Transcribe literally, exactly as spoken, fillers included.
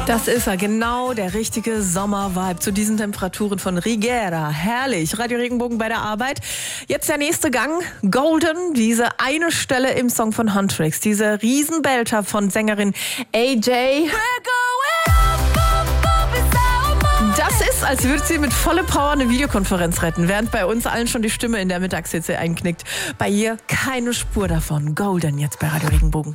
Das ist er, genau der richtige Sommervibe zu diesen Temperaturen von Rigera. Herrlich, Radio Regenbogen bei der Arbeit. Jetzt der nächste Gang, Golden, diese eine Stelle im Song von Huntrix, diese Riesenbelter von Sängerin A J. Das ist, als würde sie mit voller Power eine Videokonferenz retten, während bei uns allen schon die Stimme in der Mittagshitze einknickt. Bei ihr keine Spur davon. Golden jetzt bei Radio Regenbogen.